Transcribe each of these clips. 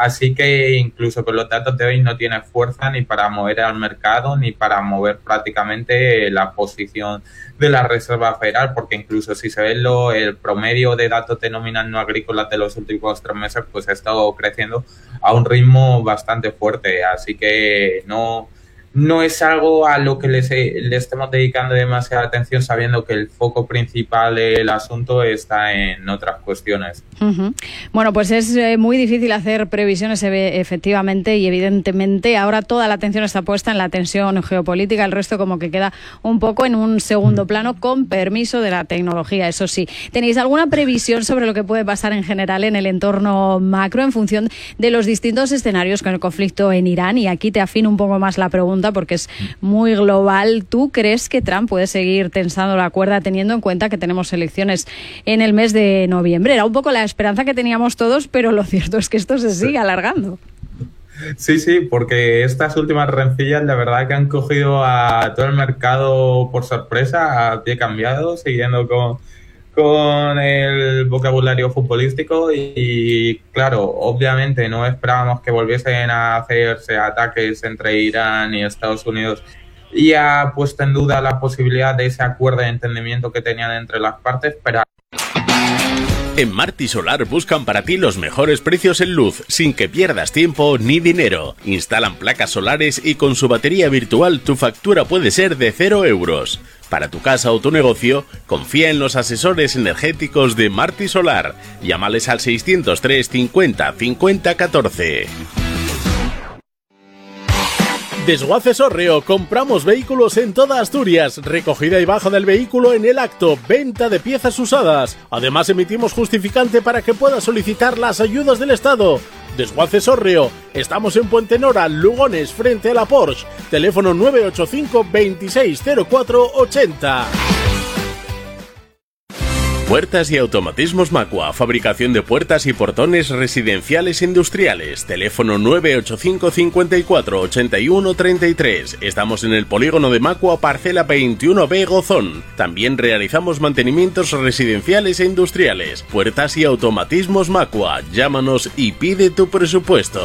Así que incluso con los datos de hoy no tiene fuerza ni para mover al mercado ni para mover prácticamente la posición de la Reserva Federal, porque incluso si se ve el promedio de datos de nóminas no agrícolas de los últimos 3 meses, pues ha estado creciendo a un ritmo bastante fuerte. Así que no es algo a lo que le estemos dedicando demasiada atención, sabiendo que el foco principal del asunto está en otras cuestiones. Uh-huh. Bueno, pues es muy difícil hacer previsiones efectivamente, y evidentemente ahora toda la atención está puesta en la tensión geopolítica, el resto como que queda un poco en un segundo plano, con permiso de la tecnología, eso sí. ¿Tenéis alguna previsión sobre lo que puede pasar en general en el entorno macro en función de los distintos escenarios con el conflicto en Irán? Y aquí te afino un poco más la pregunta porque es muy global. ¿Tú crees que Trump puede seguir tensando la cuerda teniendo en cuenta que tenemos elecciones en el mes de noviembre? Era un poco la esperanza que teníamos todos, pero lo cierto es que esto se sigue alargando. Sí, porque estas últimas rencillas la verdad que han cogido a todo el mercado por sorpresa, a pie cambiado, siguiendo con el vocabulario futbolístico y claro, obviamente no esperábamos que volviesen a hacerse ataques entre Irán y Estados Unidos, y ha puesto en duda la posibilidad de ese acuerdo de entendimiento que tenían entre las partes, pero... En Marti Solar buscan para ti los mejores precios en luz, sin que pierdas tiempo ni dinero. Instalan placas solares y con su batería virtual tu factura puede ser de 0 euros. Para tu casa o tu negocio, confía en los asesores energéticos de Marti Solar. Llámales al 603 50 50 14. Desguaces Orreo, compramos vehículos en toda Asturias, recogida y baja del vehículo en el acto, venta de piezas usadas. Además emitimos justificante para que puedas solicitar las ayudas del Estado. Desguaces Orreo, estamos en Puente Nora, Lugones, frente a la Porsche. Teléfono 985 2604 80. Puertas y automatismos Macua, fabricación de puertas y portones residenciales e industriales. Teléfono 985 54 81 33. Estamos en el polígono de Macua, parcela 21B Gozón. También realizamos mantenimientos residenciales e industriales. Puertas y automatismos Macua. Llámanos y pide tu presupuesto.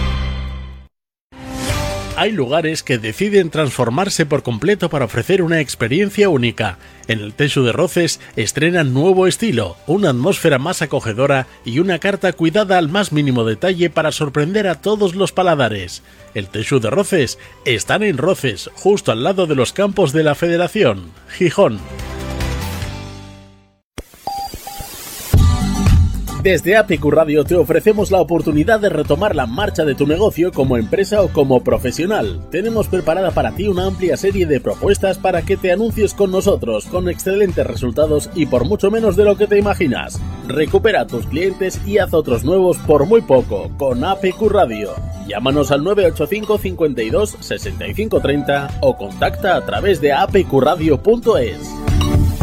Hay lugares que deciden transformarse por completo para ofrecer una experiencia única. En el Teixu de Roces estrenan nuevo estilo, una atmósfera más acogedora y una carta cuidada al más mínimo detalle para sorprender a todos los paladares. El Teixu de Roces están en Roces, justo al lado de los campos de la Federación, Gijón. Desde APQ Radio te ofrecemos la oportunidad de retomar la marcha de tu negocio como empresa o como profesional. Tenemos preparada para ti una amplia serie de propuestas para que te anuncies con nosotros, con excelentes resultados y por mucho menos de lo que te imaginas. Recupera a tus clientes y haz otros nuevos por muy poco con APQ Radio. Llámanos al 985 52 65 30 o contacta a través de apqradio.es.